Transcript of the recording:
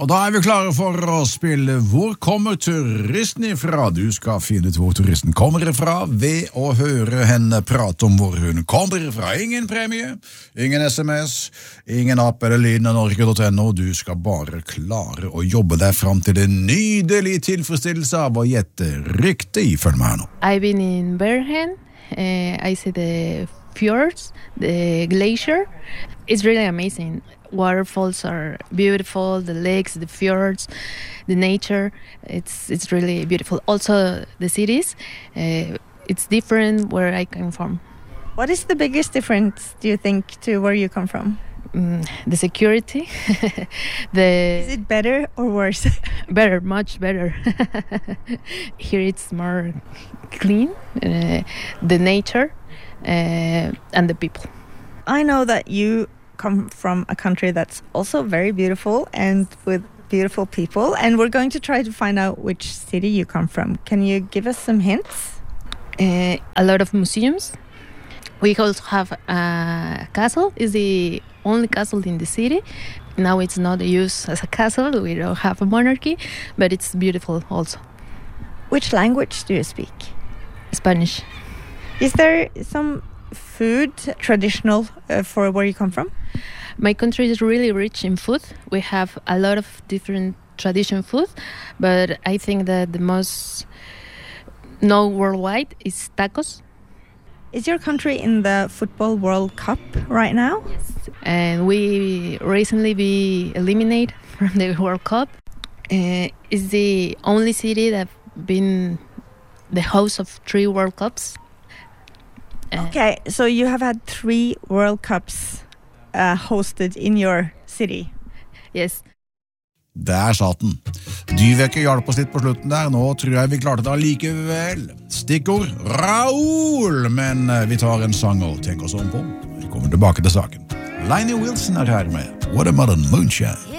Og da vi klare for å spille Hvor kommer turisten ifra? Du skal finne ut hvor turisten kommer ifra ved å høre henne prate om hvor hun kommer ifra. Ingen premie, ingen SMS, ingen app eller lyden av Norge.no. Du skal bare klare å jobbe deg fram til en nydelig tilfredsstillelse av å gjette riktig. Følg med her nå. I've been in Bergen. I see the fjords, the glacier. It's really amazing. Waterfalls are beautiful, the lakes, the fjords, the nature. It's really beautiful. Also the cities, it's different where I come from. What is the biggest difference, do you think, to where you come from? The security. Is it better or worse? Better, much better. Here it's more clean, the nature and the people. I know that you come from a country that's also very beautiful and with beautiful people, and we're going to try to find out which city you come from. Can you give us some hints? A lot of museums. We also have a castle. It's the only castle in the city. Now it's not used as a castle. We don't have a monarchy, but it's beautiful also. Which language do you speak? Spanish. Is there some food traditional for where you come from? My country is really rich in food. We have a lot of different traditional food, but I think that the most known worldwide is tacos. Is your country in the Football World Cup right now? Yes. And we recently be eliminated from the World Cup. It's the only city that been the host of 3 World Cups. Okay, so you have had 3 World Cups hosted in your city. Yes. Der satt den. Dyveke hjalp oss litt på slutten der. Nå tror jeg vi klarte det allikevel. Stikkord Raoul, men vi tar en sang og tenker oss om på. Vi kommer tilbake til saken. Lionel Wilson her med What a Modern Moonshine.